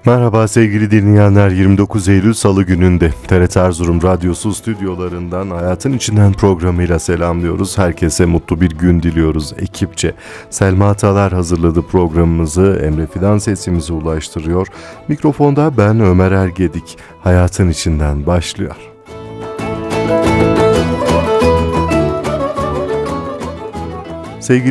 Merhaba sevgili dinleyenler, 29 Eylül Salı gününde TRT Erzurum Radyosu stüdyolarından Hayatın İçinden programıyla selamlıyoruz. Herkese mutlu bir gün diliyoruz ekipçe. Selma Atalar hazırladı programımızı, Emre Fidan sesimizi ulaştırıyor. Mikrofonda ben Ömer Ergedik. Hayatın İçinden başlıyor.